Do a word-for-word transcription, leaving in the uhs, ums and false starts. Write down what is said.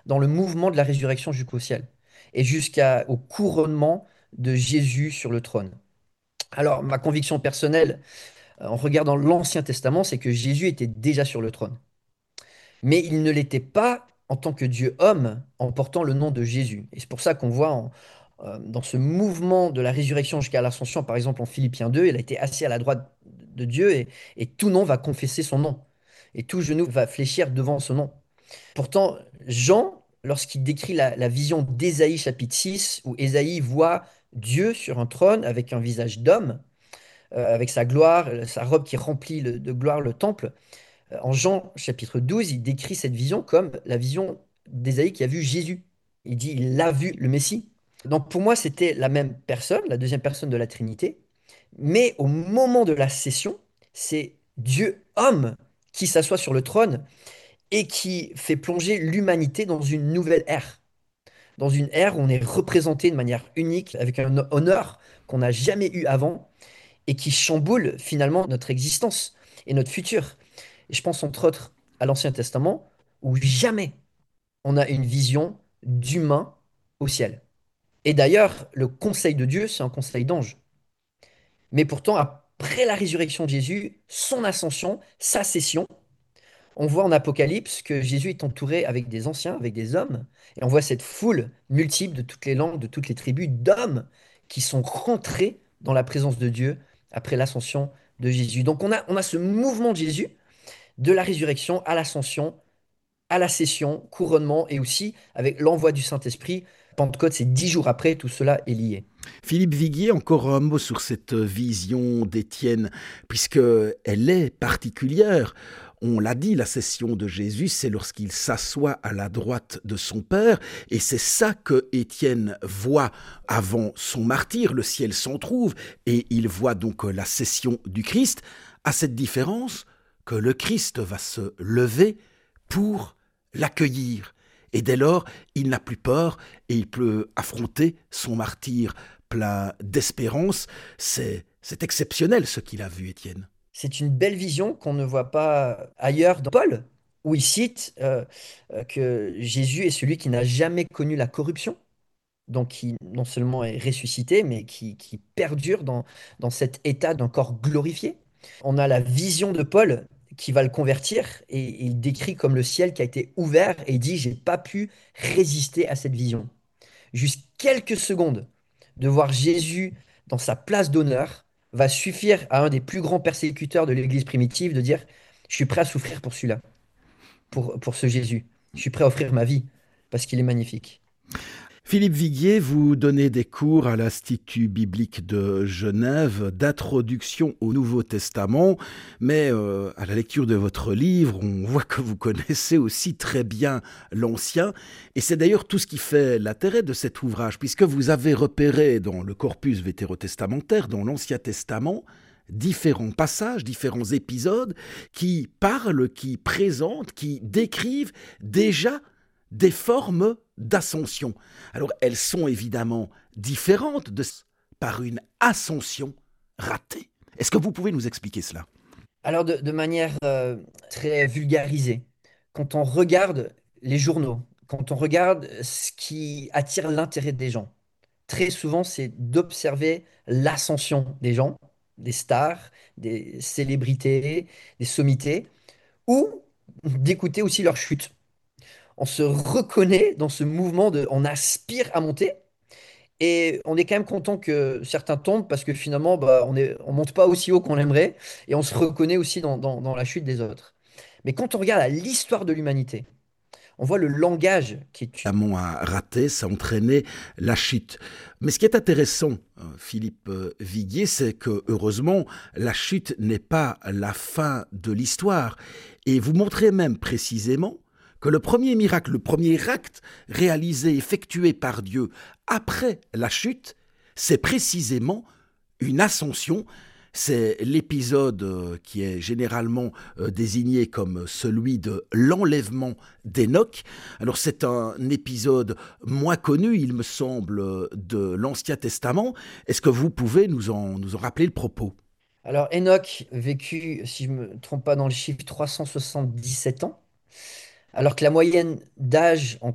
dans le mouvement de la résurrection jusqu'au ciel et jusqu'au couronnement de Jésus sur le trône. Alors, ma conviction personnelle, euh, en regardant l'Ancien Testament, c'est que Jésus était déjà sur le trône. Mais il ne l'était pas en tant que Dieu homme en portant le nom de Jésus. Et c'est pour ça qu'on voit en- euh, dans ce mouvement de la résurrection jusqu'à l'ascension, par exemple en Philippiens deux, il a été assis à la droite de Dieu et, et tout nom va confesser son nom. Et tout genou va fléchir devant son nom. Pourtant, Jean, lorsqu'il décrit la, la vision d'Ésaïe chapitre six, où Ésaïe voit Dieu sur un trône avec un visage d'homme, euh, avec sa gloire, euh, sa robe qui remplit le- de gloire le temple, euh, en Jean chapitre douze, il décrit cette vision comme la vision d'Ésaïe qui a vu Jésus. Il dit, il a vu le Messie. Donc pour moi, c'était la même personne, la deuxième personne de la Trinité, mais au moment de la session, c'est Dieu homme qui s'assoit sur le trône et qui fait plonger l'humanité dans une nouvelle ère. Dans une ère où on est représenté de manière unique, avec un honneur qu'on n'a jamais eu avant, et qui chamboule finalement notre existence et notre futur. Et je pense entre autres à l'Ancien Testament, où jamais on a une vision d'humain au ciel. Et d'ailleurs, le conseil de Dieu, c'est un conseil d'ange. Mais pourtant, après la résurrection de Jésus, son ascension, sa session, on voit en Apocalypse que Jésus est entouré avec des anciens, avec des hommes, et on voit cette foule multiple de toutes les langues, de toutes les tribus, d'hommes qui sont rentrés dans la présence de Dieu après l'ascension de Jésus. Donc on a, on a ce mouvement de Jésus, de la résurrection à l'ascension, à la session, couronnement, et aussi avec l'envoi du Saint-Esprit. Pentecôte, c'est dix jours après, tout cela est lié. Philippe Viguier, encore un mot sur cette vision d'Étienne, puisque elle est particulière. On l'a dit, la session de Jésus, c'est lorsqu'il s'assoit à la droite de son Père, et c'est ça que Étienne voit avant son martyre. Le ciel s'en trouve, et il voit donc la session du Christ, à cette différence que le Christ va se lever pour l'accueillir. Et dès lors, il n'a plus peur et il peut affronter son martyre plein d'espérance. C'est, c'est exceptionnel ce qu'il a vu, Étienne. C'est une belle vision qu'on ne voit pas ailleurs dans Paul, où il cite euh, euh, que Jésus est celui qui n'a jamais connu la corruption, donc qui non seulement est ressuscité, mais qui, qui perdure dans, dans cet état d'un corps glorifié. On a la vision de Paul qui va le convertir et il décrit comme le ciel qui a été ouvert et il dit, j'ai pas pu résister à cette vision. Juste quelques secondes de voir Jésus dans sa place d'honneur va suffire à un des plus grands persécuteurs de l'Église primitive de dire, je suis prêt à souffrir pour celui-là, pour, pour ce Jésus. Je suis prêt à offrir ma vie parce qu'il est magnifique. Philippe Viguier, vous donnez des cours à l'Institut biblique de Genève d'introduction au Nouveau Testament, mais euh, à la lecture de votre livre, on voit que vous connaissez aussi très bien l'Ancien, et c'est d'ailleurs tout ce qui fait l'intérêt de cet ouvrage, puisque vous avez repéré dans le corpus vétérotestamentaire, dans l'Ancien Testament, différents passages, différents épisodes qui parlent, qui présentent, qui décrivent déjà des formes d'ascension. Alors elles sont évidemment différentes de, par une ascension ratée. Est-ce que vous pouvez nous expliquer cela? Alors de, de manière euh, très vulgarisée, quand on regarde les journaux, quand on regarde ce qui attire l'intérêt des gens, très souvent c'est d'observer l'ascension des gens, des stars, des célébrités, des sommités, ou d'écouter aussi leur chute. On se reconnaît dans ce mouvement de, on aspire à monter et on est quand même content que certains tombent parce que finalement, bah, on est, on monte pas aussi haut qu'on l'aimerait et on se reconnaît aussi dans, dans- dans la chute des autres. Mais quand on regarde à l'histoire de l'humanité, on voit le langage qui est... Amont a raté, ça a entraîné la chute. Mais ce qui est intéressant, euh, Philippe euh, Viguier, c'est que, heureusement, la chute n'est pas la fin de l'histoire. Et vous montrez même précisément que le premier miracle, le premier acte réalisé, effectué par Dieu après la chute, c'est précisément une ascension. C'est l'épisode euh, qui est généralement euh, désigné comme celui de l'enlèvement d'Enoch. Alors c'est un épisode moins connu, il me semble, euh, de l'Ancien Testament. Est-ce que vous pouvez nous en, nous en rappeler le propos? Alors Enoch vécut, si je me trompe pas dans le chiffre, trois cent soixante-dix-sept ans, alors que la moyenne d'âge